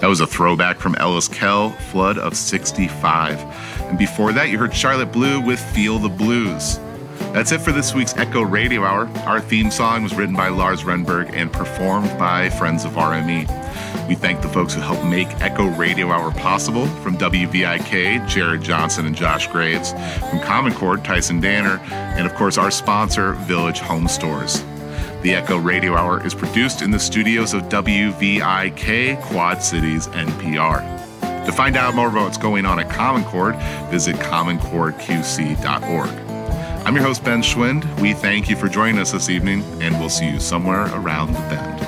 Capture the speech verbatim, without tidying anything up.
That was a throwback from Ellis Kell, Flood of sixty-five. And before that, you heard Charlotte Blue with Feel the Blues. That's it for this week's Echo Radio Hour. Our theme song was written by Lars Renberg and performed by Friends of R M E. We thank the folks who helped make Echo Radio Hour possible. From W V I K, Jared Johnson and Josh Graves. From Common Chord, Tyson Danner. And of course, our sponsor, Village Home Stores. The Echo Radio Hour is produced in the studios of W V I K, Quad Cities, N P R. To find out more about what's going on at Common Chord, visit common chord q c dot org. I'm your host, Ben Schwind. We thank you for joining us this evening, and we'll see you somewhere around the bend.